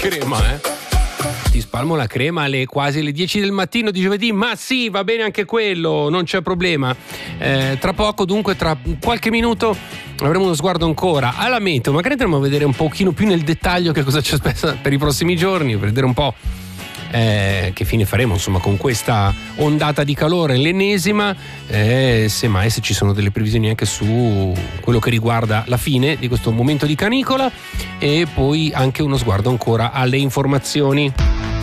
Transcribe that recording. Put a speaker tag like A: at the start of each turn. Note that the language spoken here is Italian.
A: crema, Ti spalmo la crema alle quasi le 10 del mattino di giovedì, ma sì, va bene anche quello, non c'è problema. Tra poco, dunque, tra qualche minuto avremo uno sguardo ancora alla meteo. Magari andremo a vedere un pochino più nel dettaglio che cosa ci aspetta per i prossimi giorni, per vedere un po' che fine faremo, insomma, con questa ondata di calore, l'ennesima, semmai se ci sono delle previsioni anche su quello che riguarda la fine di questo momento di canicola, e poi anche uno sguardo ancora alle informazioni.